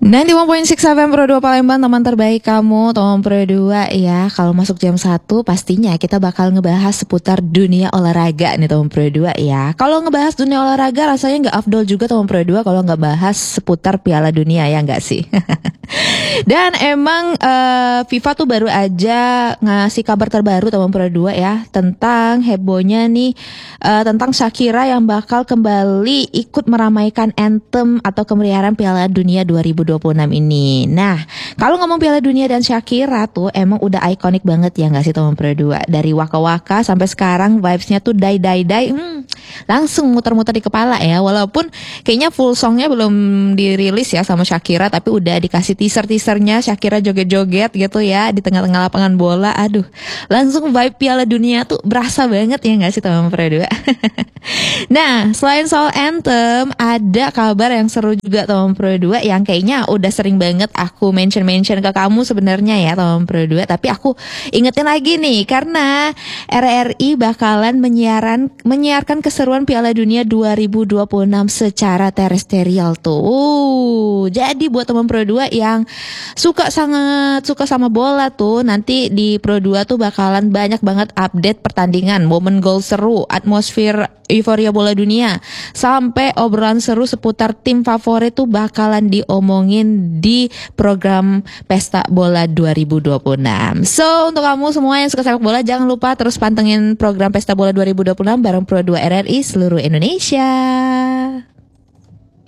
91.6 FM Pro 2 Palembang, teman terbaik kamu, teman Pro 2 ya. Kalau masuk jam 1 pastinya kita bakal ngebahas seputar dunia olahraga nih teman Pro 2 ya. Kalau ngebahas dunia olahraga rasanya nggak afdol juga teman Pro 2 kalau nggak bahas seputar Piala Dunia, ya nggak sih? Dan emang FIFA tuh baru aja ngasih kabar terbaru teman Pro 2 ya, tentang hebohnya nih tentang Shakira yang bakal kembali ikut meramaikan anthem atau kemeriahan Piala Dunia 2026 ini. Nah, kalau ngomong Piala Dunia dan Shakira tuh emang udah ikonik banget ya nggak sih teman Pro 2? Dari Waka Waka sampai sekarang vibes-nya tuh die langsung muter-muter di kepala ya. Walaupun kayaknya full songnya belum dirilis ya sama Shakira, tapi udah dikasih teaser-teasernya Shakira joget-joget gitu ya di tengah-tengah lapangan bola. Aduh, langsung vibe Piala Dunia tuh berasa banget ya nggak sih teman Pro 2? Nah, selain soal anthem, ada kabar yang seru juga teman Pro 2 yang kayaknya udah sering banget aku mention ke kamu sebenarnya ya teman Pro 2, tapi aku ingetin lagi nih karena RRI bakalan menyiarkan keseruan Piala Dunia 2026 secara terestrial tuh. Jadi buat teman Pro 2 yang sangat suka sama bola tuh, nanti di Pro 2 tuh bakalan banyak banget update pertandingan, momen gol seru, atmosfer euforia bola dunia, sampai obrolan seru seputar tim favorit tuh bakalan diomongin di program Pesta Bola 2026. So, untuk kamu semua yang suka sepak bola, jangan lupa terus pantengin program Pesta Bola 2026 bareng Pro 2 RRI seluruh Indonesia.